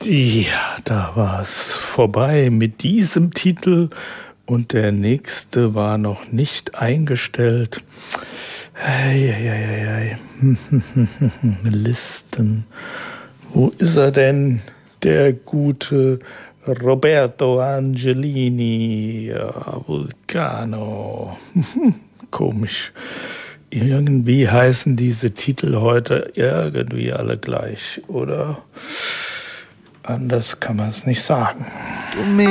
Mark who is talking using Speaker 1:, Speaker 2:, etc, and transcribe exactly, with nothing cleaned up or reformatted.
Speaker 1: Ja, da war es vorbei mit diesem Titel und der nächste war noch nicht eingestellt. Ei, ei, ei, ei. Listen. Wo ist er denn, der gute Roberto Angelini? Ja, Vulcano. Komisch. Irgendwie heißen diese Titel heute irgendwie alle gleich, oder? Anders kann man es nicht sagen.